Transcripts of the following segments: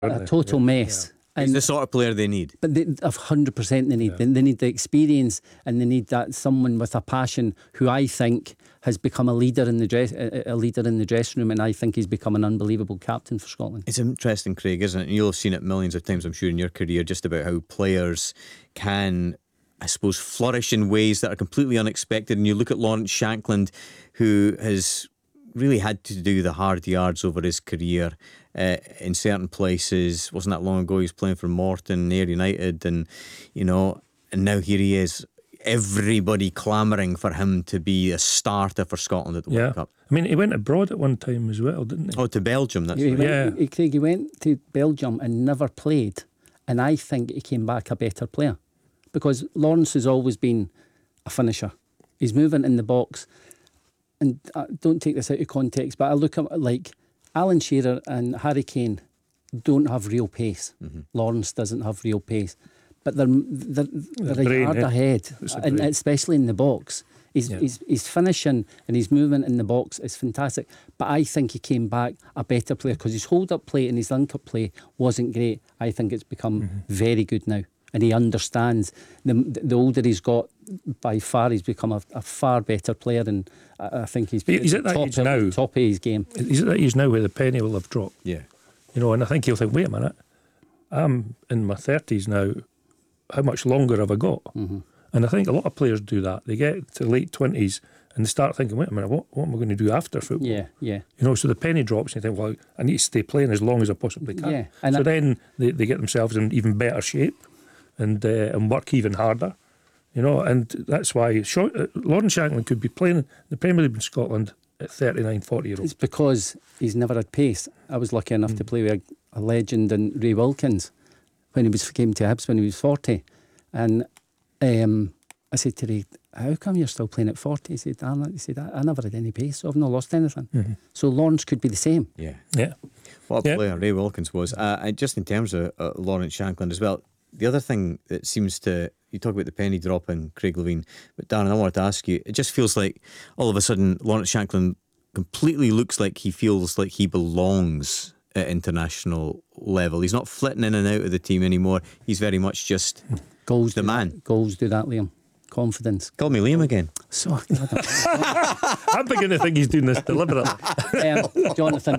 a total mess. Yeah. He's the sort of player they need. But 100% they need. They need the experience, and they need that someone with a passion who I think has become a leader in the dressing room, and I think he's become an unbelievable captain for Scotland. It's interesting, Craig, isn't it? You'll have seen it millions of times, I'm sure, in your career, just about how players can, I suppose, flourish in ways that are completely unexpected. And you look at Lawrence Shankland, who has really had to do the hard yards over his career in certain places. Wasn't that long ago he was playing for Morton, Ayr United, and now here he is, everybody clamouring for him to be a starter for Scotland at the World Cup. I mean, he went abroad at one time as well, didn't he? Oh, to Belgium, that's right. Craig, he went to Belgium and never played, and I think he came back a better player, because Lawrence has always been a finisher. He's moving in the box. And don't take this out of context, but I look at like Alan Shearer and Harry Kane don't have real pace. Lawrence doesn't have real pace, but they're a yard ahead, and especially in the box. He's finishing and he's moving in the box is fantastic. But I think he came back a better player, because his hold-up play and his link-up play wasn't great. I think it's become very good now. And he understands the older he's got, by far he's become a far better player, and I think he's at that age now, top of his game. He's at that age now where the penny will have dropped. Yeah, and I think he'll think, wait a minute, I'm in my 30s now. How much longer have I got? And I think a lot of players do that. They get to late 20s and they start thinking, wait a minute, what am I going to do after football? Yeah. So the penny drops and you think, well, I need to stay playing as long as I possibly can. Yeah. And then they get themselves in even better shape and work even harder. And that's why Lawrence Shankland could be playing in the Premier League in Scotland at 39, 40 years old. It's because he's never had pace. I was lucky enough to play with a legend in Ray Wilkins when he came to Hibs when he was 40. And I said to Ray, how come you're still playing at 40? He said, I never had any pace, so I've not lost anything. So Lawrence could be the same. Yeah. What a player Ray Wilkins was. Just in terms of Lawrence Shankland as well, the other thing that seems to, you talk about the penny dropping, Craig Levine, but Darren, I wanted to ask you, it just feels like all of a sudden Lawrence Shankland completely looks like he feels like he belongs at international level. He's not flitting in and out of the team anymore. He's very much just the man. Goals do that, Liam. Confidence. Call me Liam again. So I'm beginning to think he's doing this deliberately. Jonathan,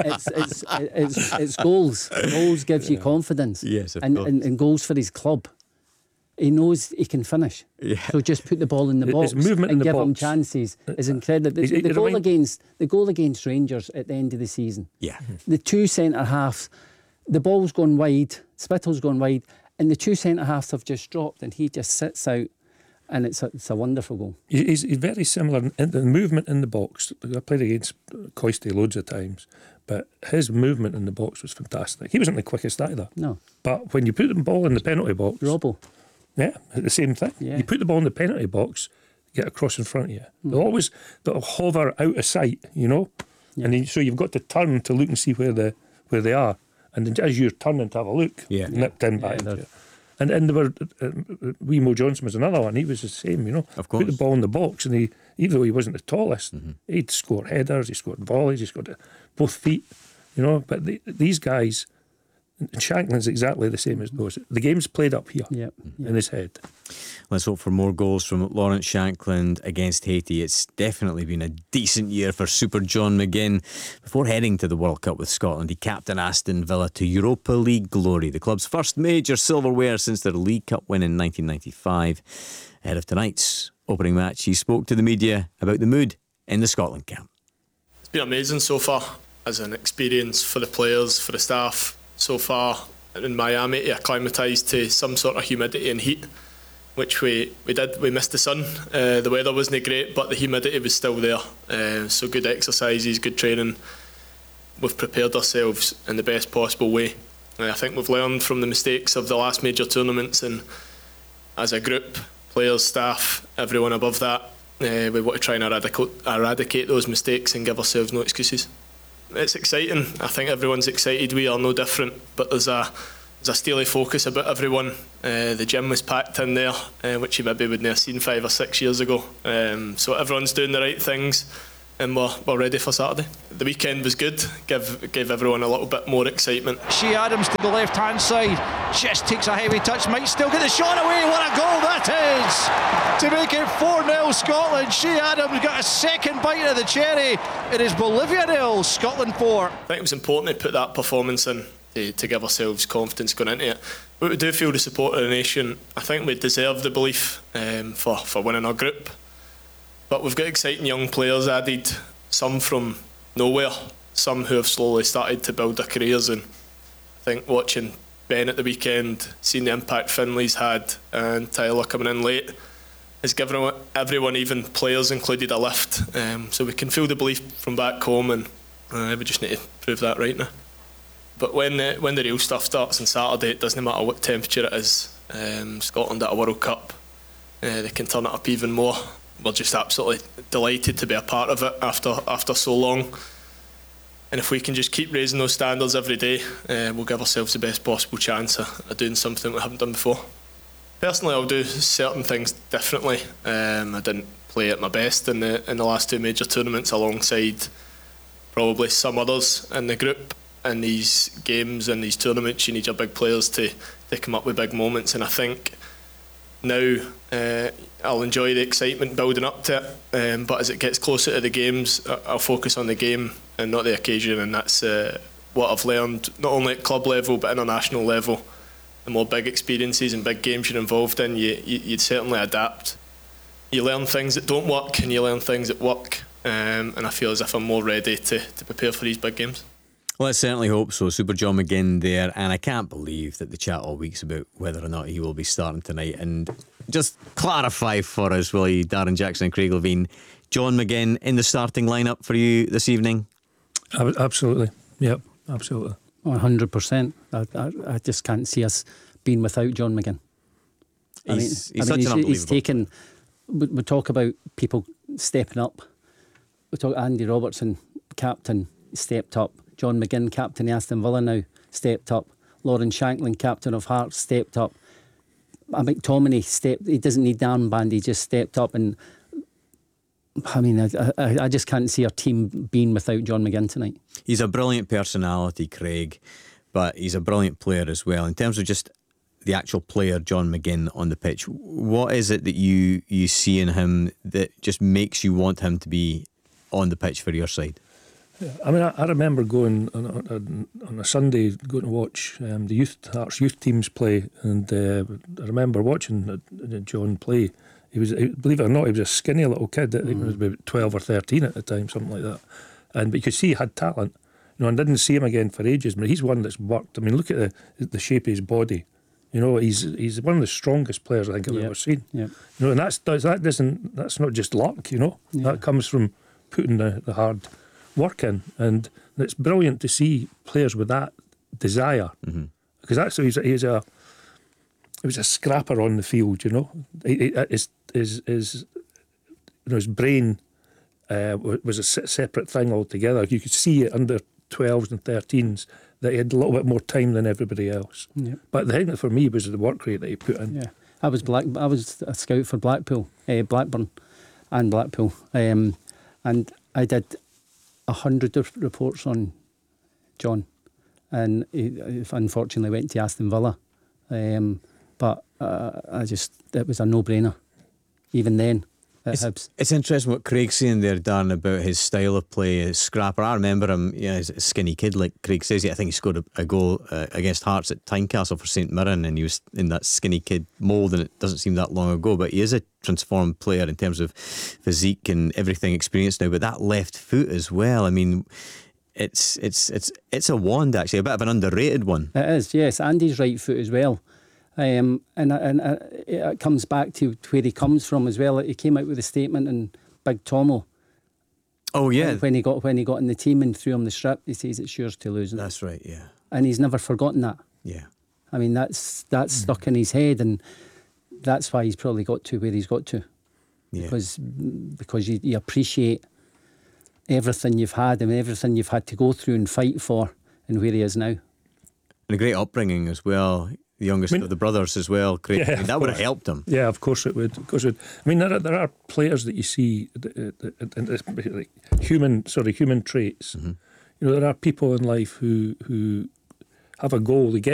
it's goals. Goals gives you confidence. Yes, of course. And goals for his club. He knows he can finish. Yeah. So just put the ball in the box and give him chances is incredible. The goal against Rangers at the end of the season. Yeah. The two centre halves, the ball's gone wide, Spittle's gone wide, and the two centre halves have just dropped, and he just sits out. And it's a wonderful goal. He's very similar in the movement in the box. I played against Coisty loads of times, but his movement in the box was fantastic. He wasn't the quickest either. No. But when you put the ball in the penalty box... Robbo. Yeah, the same thing. Yeah. You put the ball in the penalty box, get across in front of you. They'll hover out of sight, Yeah. And then, so you've got to turn to look and see where they are. And then as you're turning to have a look, nipped in back into it. And there were, wee Mo Johnson was another one. He was the same, Of course. Put the ball in the box, and even though he wasn't the tallest, he'd score headers, he scored volleys, he scored both feet, But these guys, and Shankland's exactly the same as those. The game's played up here in his head. Let's hope for more goals from Lawrence Shankland against Haiti. It's definitely been a decent year for Super John McGinn. Before heading to the World Cup with Scotland, he captained Aston Villa to Europa League glory, the club's first major silverware since their League Cup win in 1995. Ahead of tonight's opening match, he spoke to the media about the mood in the Scotland camp. It's been amazing so far as an experience for the players, for the staff. So far in Miami to acclimatise to some sort of humidity and heat, which we did. We missed the sun. The weather wasn't great, but the humidity was still there. So good exercises, good training. We've prepared ourselves in the best possible way. I think we've learned from the mistakes of the last major tournaments, and as a group, players, staff, everyone above that, we want to try and eradicate those mistakes and give ourselves no excuses. It's exciting. I think everyone's excited. We are no different, but there's a steely focus about everyone. The gym was packed in there, which you maybe wouldn't have seen 5 or 6 years ago. So everyone's doing the right things. and we're ready for Saturday. The weekend was good, gave everyone a little bit more excitement. Shea Adams to the left hand side, just takes a heavy touch, might still get the shot away. What a goal that is to make it 4-0 Scotland. Shea Adams got a second bite of the cherry. It is Bolivia 0, Scotland 4. I think it was important to put that performance in to give ourselves confidence going into it. But we do feel the support of the nation. I think we deserve the belief for winning our group. But we've got exciting young players added, some from nowhere, some who have slowly started to build their careers. And I think watching Ben at the weekend, seeing the impact Finley's had, and Tyler coming in late, has given everyone, even players included, a lift. So we can feel the belief from back home, and we just need to prove that right now. But when the real stuff starts on Saturday, it doesn't matter what temperature it is. Scotland at a World Cup, they can turn it up even more. We're just absolutely delighted to be a part of it after so long. And if we can just keep raising those standards every day, we'll give ourselves the best possible chance of doing something we haven't done before. Personally, I'll do certain things differently. I didn't play at my best in the last two major tournaments, alongside probably some others in the group. In these games and these tournaments, you need your big players to come up with big moments, and I think now I'll enjoy the excitement building up to it, but as it gets closer to the games, I'll focus on the game and not the occasion. And that's what I've learned, not only at club level but international level. The more big experiences and big games you're involved in, you'd certainly adapt. You learn things that don't work and you learn things that work, and I feel as if I'm more ready to prepare for these big games. Let's certainly hope so. Super John McGinn there, and I can't believe that the chat all week's about whether or not he will be starting tonight. And just clarify for us, will he, Darren Jackson and Craig Levine, John McGinn in the starting lineup for you this evening? Absolutely, yep, absolutely. 100%. I just can't see us being without John McGinn. He's such an unbelievable. He's taken. We talk about people stepping up. We talk Andy Robertson, captain, stepped up. John McGinn, captain of Aston Villa now, stepped up. Lauren Shanklin, captain of Hearts, stepped up. McTominay stepped. He doesn't need the armband. He just stepped up. And I mean, I just can't see our team being without John McGinn tonight. He's a brilliant personality, Craig, but he's a brilliant player as well. In terms of just the actual player, John McGinn, on the pitch, what is it that you see in him that just makes you want him to be on the pitch for your side? Yeah, I mean, I remember going on a Sunday, going to watch the Hearts youth teams play, and I remember watching John play. He was, believe it or not, he was a skinny little kid. I think he was about 12 or 13 at the time, something like that. But you could see he had talent. And didn't see him again for ages. But he's one that's worked. I mean, look at the shape of his body. He's one of the strongest players I think I've ever seen. Yep. And that's not just luck. That comes from putting the hard work in, and it's brilliant to see players with that desire, because that's he was a scrapper on the field. His brain was a separate thing altogether. You could see it under 12s and 13s that he had a little bit more time than everybody else. Yep. But the thing for me was the work rate that he put in. Yeah, I was a scout for Blackburn and Blackpool, and I did 100 reports on John, and he unfortunately went to Aston Villa, but it was a no-brainer even then at Hibs. It's interesting what Craig's saying there, Darren, about his style of play, his scrapper. I remember him, as a skinny kid, like Craig says. I think he scored a goal against Hearts at Tynecastle for St Mirren, and he was in that skinny kid mould, and it doesn't seem that long ago, but he is a transformed player in terms of physique and everything experienced now. But that left foot as well, I mean, it's a wand, actually, a bit of an underrated one. It is, yes. Andy's right foot as well. And it comes back to where he comes from as well. He came out with a statement in Big Tomo. Oh yeah, when he got in the team and threw him the strip, he says it's yours to lose. That's right, yeah. And he's never forgotten that. Yeah. I mean, that's stuck in his head, and that's why he's probably got to where he's got to. Yeah. Because you appreciate everything you've had and everything you've had to go through and fight for, and where he is now. And a great upbringing as well. the youngest of the brothers as well. Great. Yeah, I mean, that would have helped him. Yeah, of course it would. Of course it would. I mean, there are players that you see, like human traits. You know, there are people in life who have a goal, they get